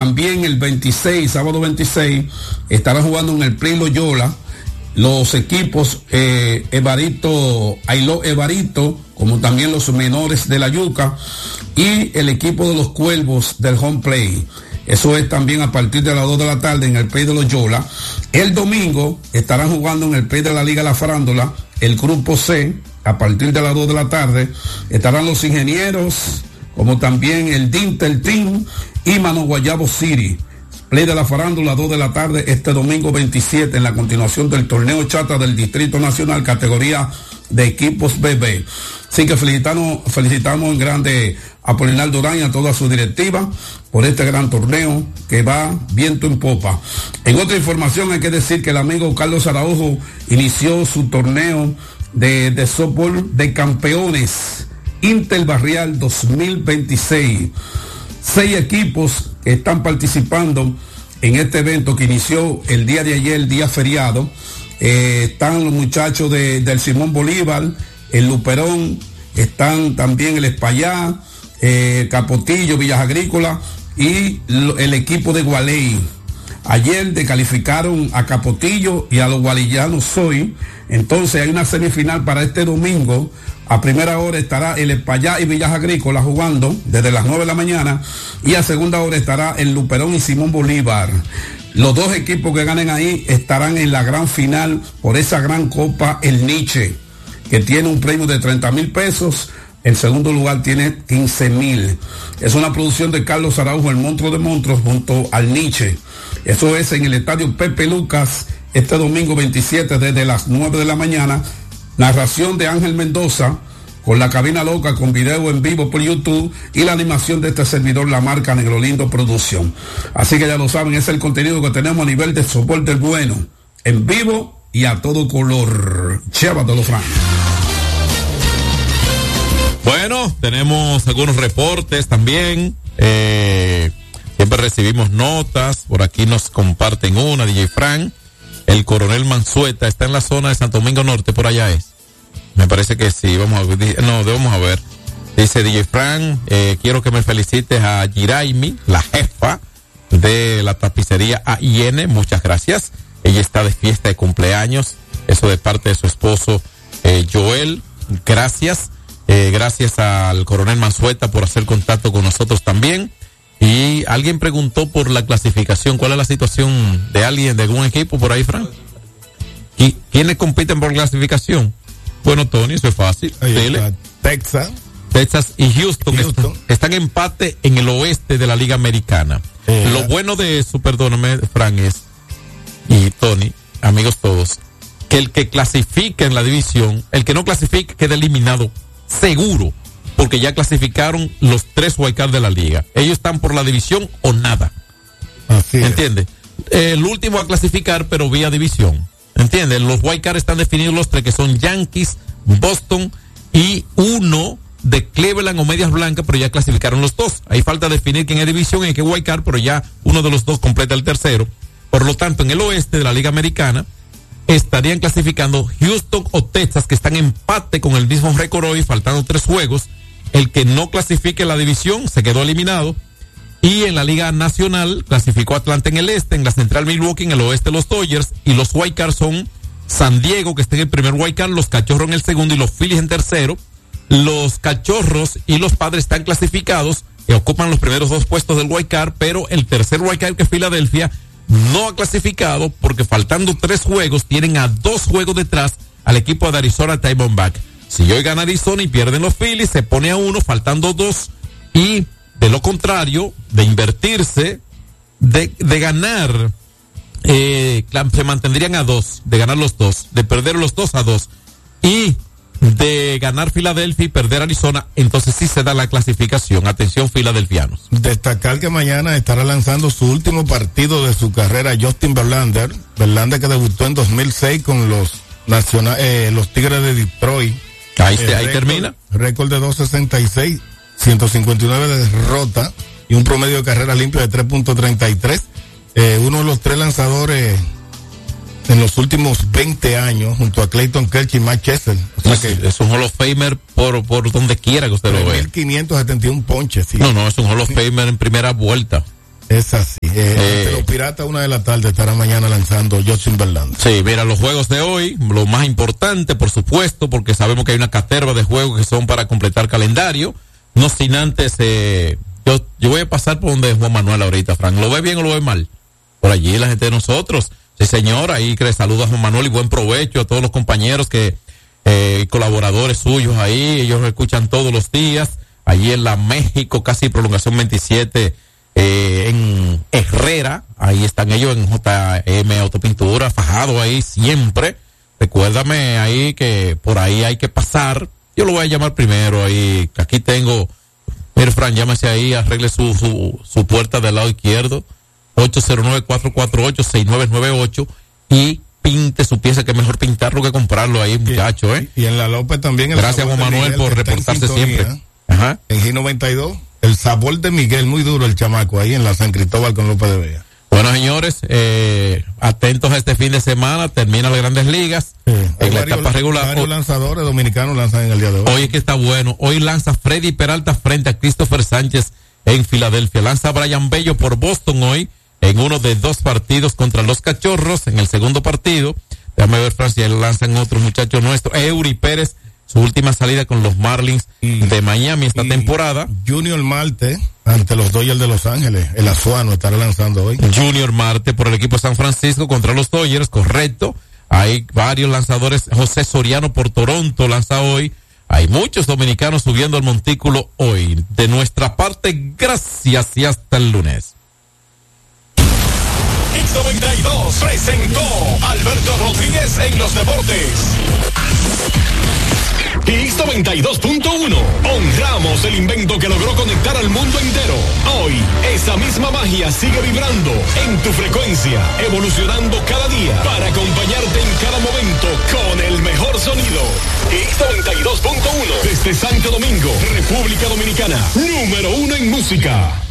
también el 26, sábado 26, estarán jugando en el Play Loyola los equipos Ailó Evarito, como también los menores de la Yuca y el equipo de los Cuervos del Home Play. Eso es también a partir de las 2 de la tarde en el Play de Loyola. El domingo estarán jugando en el Play de la Liga La Farándula, el Grupo C, a partir de las 2 de la tarde. Estarán los Ingenieros, como también el Dintel Team y Mano Guayabo City. Play de la Farándula, 2 de la tarde, este domingo 27, en la continuación del torneo chata del Distrito Nacional, categoría de equipos BB. Así que felicitamos en grande a Polinar Durán y a toda su directiva por este gran torneo que va viento en popa. En otra información hay que decir que el amigo Carlos Araujo inició su torneo de softball de campeones Interbarrial 2026. 6 equipos que están participando en este evento que inició el día de ayer, día feriado. Están los muchachos del Simón Bolívar, el Luperón, están también el Espaillá, Capotillo, Villas Agrícolas y el equipo de Gualey. Ayer descalificaron a Capotillo y a los gualillanos Soy. Entonces hay una semifinal para este domingo. A primera hora estará el Espaillá y Villas Agrícolas jugando desde las 9 de la mañana y a segunda hora estará el Luperón y Simón Bolívar. Los 2 equipos que ganen ahí estarán en la gran final por esa gran copa El Nietzsche, que tiene un premio de 30,000 pesos. El segundo lugar tiene 15,000. Es una producción de Carlos Araujo, el monstruo de monstruos, junto al Nietzsche. Eso es en el estadio Pepe Lucas, este domingo 27 desde las 9 de la mañana. Narración de Ángel Mendoza, con la cabina loca, con video en vivo por YouTube y la animación de este servidor, la marca Negro Lindo Producción. Así que ya lo saben, ese es el contenido que tenemos a nivel de soporte bueno, en vivo y a todo color. Llévatelo, Frank. Bueno, tenemos algunos reportes también. Siempre recibimos notas. Por aquí nos comparten una, DJ Frank. El Coronel Mansueta está en la zona de Santo Domingo Norte, por allá es. Me parece que sí, vamos a ver. Dice DJ Frank, quiero que me felicites a Giraimi, la jefa de la tapicería AIN, muchas gracias. Ella está de fiesta de cumpleaños, eso de parte de su esposo Joel, gracias. Gracias al Coronel Mansueta por hacer contacto con nosotros también. Y alguien preguntó por la clasificación. ¿Cuál es la situación de alguien, de algún equipo por ahí, Frank? ¿Quiénes compiten por clasificación? Bueno, Tony, eso es fácil. Texas y Houston. Están en empate en el oeste de la Liga Americana. Lo bueno de eso, perdóname, Frank, y Tony, amigos todos, que el que clasifique en la división, el que no clasifique queda eliminado seguro, porque ya clasificaron los 3 wildcards de la liga. Ellos están por la división o nada. Así es. ¿Entiendes? El último a clasificar, pero vía división. ¿Entiendes? Los wildcards están definidos los 3, que son Yankees, Boston y uno de Cleveland o Medias Blancas, pero ya clasificaron los 2. Ahí falta definir quién es división y en qué wildcard, pero ya uno de los 2 completa el tercero. Por lo tanto, en el oeste de la Liga Americana estarían clasificando Houston o Texas, que están en empate con el mismo récord hoy, faltando 3 juegos. El que no clasifique la división se quedó eliminado. Y en la Liga Nacional clasificó Atlanta en el este, en la Central Milwaukee, en el oeste los Dodgers, y los wildcards son San Diego, que está en el primer wildcard, los Cachorros en el segundo y los Phillies en tercero. Los Cachorros y los Padres están clasificados y ocupan los primeros 2 puestos del wildcard, pero el tercer wildcard, que es Filadelfia, no ha clasificado porque faltando 3 juegos tienen a 2 juegos detrás al equipo de Arizona Diamondback. Si hoy gana Arizona y pierden los Phillies, se pone a 1, faltando 2, y de lo contrario, de invertirse, de ganar, se mantendrían a 2, de ganar los 2, de perder los 2 a 2, y de ganar Filadelfia y perder Arizona, entonces sí se da la clasificación. Atención, filadelfianos. Destacar que mañana estará lanzando su último partido de su carrera Justin Verlander que debutó en 2006 con los Tigres de Detroit. Ahí termina. Récord de 266, 159 de derrota y un promedio de carrera limpia de 3.33. Uno de los 3 lanzadores en los últimos 20 años, junto a Clayton Kershaw y Matt Chester. O sea que es un Hall of Famer por donde quiera que usted lo vea. 1,571 ponches. Sí. No, es un Hall of Famer en primera vuelta. Es así. Los Piratas, 1:00 p.m, estará mañana lanzando Justin Verlander. Sí, mira, los juegos de hoy, lo más importante, por supuesto, porque sabemos que hay una caterva de juegos que son para completar calendario. No sin antes, yo voy a pasar por donde Juan Manuel ahorita, Frank. ¿Lo ve bien o lo ve mal? Por allí la gente de nosotros. Sí, señor, ahí que le saluda a Juan Manuel y buen provecho a todos los compañeros colaboradores suyos ahí. Ellos escuchan todos los días. Allí en la México, casi prolongación 27, en Herrera. Ahí están ellos en JM Autopintura, fajado ahí siempre. Recuérdame ahí que por ahí hay que pasar. Yo lo voy a llamar primero ahí. Aquí tengo, mire, Fran, llámese ahí, arregle su puerta del lado izquierdo. 809-448-6998 y pinte su pieza, que es mejor pintarlo que comprarlo ahí, muchacho, Y en la López también. Gracias, Juan Manuel, por reportarse siempre. Ajá. En G92, el sabor de Miguel, muy duro el chamaco ahí en la San Cristóbal con López de Vega. Bueno, señores, atentos a este fin de semana, termina las Grandes Ligas. Sí. En la etapa regular. Varios lanzadores dominicanos lanzan en el día de hoy. Hoy es que está bueno. Hoy lanza Freddy Peralta frente a Christopher Sánchez en Filadelfia. Lanza Brian Bello por Boston hoy en uno de 2 partidos contra los Cachorros. En el segundo partido, déjame ver, Francia, lanzan otros muchachos nuestros. Eury Pérez, su última salida con los Marlins de Miami esta temporada. Junior Marte ante los Dodgers de Los Ángeles, el Azuano estará lanzando hoy. Junior Marte por el equipo de San Francisco contra los Dodgers, correcto. Hay varios lanzadores. José Soriano por Toronto lanza hoy. Hay muchos dominicanos subiendo al montículo hoy. De nuestra parte, gracias y hasta el lunes. X92 presentó Alberto Rodríguez en los deportes. X92.1. Honramos el invento que logró conectar al mundo entero. Hoy, esa misma magia sigue vibrando en tu frecuencia, evolucionando cada día para acompañarte en cada momento con el mejor sonido. X92.1. Desde Santo Domingo, República Dominicana. Número 1 en música.